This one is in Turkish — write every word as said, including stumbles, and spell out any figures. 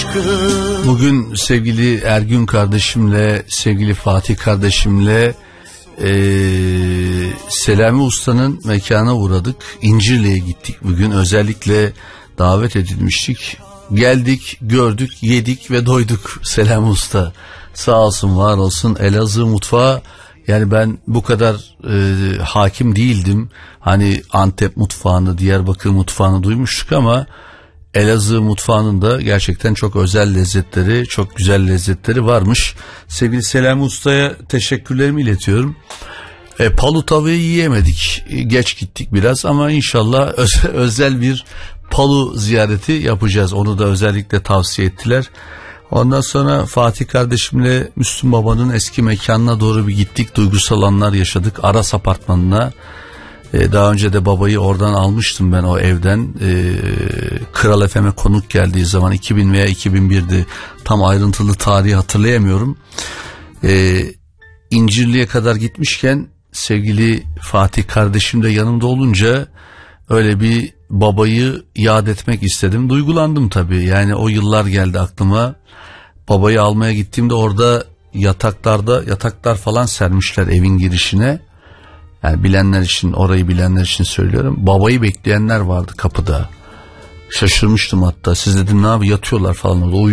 aşkım. Bugün sevgili Ergün kardeşimle, sevgili Fatih kardeşimle Ee, Selami Usta'nın mekana uğradık. İncirli'ye gittik bugün. Özellikle davet edilmiştik. Geldik, gördük, yedik ve doyduk. Selami Usta sağ olsun, var olsun. Elazığ mutfağı, yani ben bu kadar e, hakim değildim. Hani Antep mutfağını, Diyarbakır mutfağını duymuştuk ama Elazığ mutfağının da gerçekten çok özel lezzetleri, çok güzel lezzetleri varmış. Sevgili Selami Usta'ya teşekkürlerimi iletiyorum. E, palu tavayı yiyemedik. E, geç gittik biraz ama inşallah öz, özel bir palu ziyareti yapacağız. Onu da özellikle tavsiye ettiler. Ondan sonra Fatih kardeşimle Müslüm Baba'nın eski mekanına doğru bir gittik. Duygusal anlar yaşadık. Aras Apartmanı'na. Ee, daha önce de babayı oradan almıştım ben, o evden. Ee, Kral F M'e konuk geldiği zaman iki bin veya iki bin birdi. Tam ayrıntılı tarihi hatırlayamıyorum. Ee, İncirli'ye kadar gitmişken sevgili Fatih kardeşim de yanımda olunca öyle bir babayı yad etmek istedim. Duygulandım tabii. Yani o yıllar geldi aklıma. Babayı almaya gittiğimde orada yataklarda yataklar falan sermişler evin girişine. Yani bilenler için, orayı bilenler için söylüyorum. Babayı bekleyenler vardı kapıda. Şaşırmıştım hatta. Siz dedim ne abi, yatıyorlar falan orada.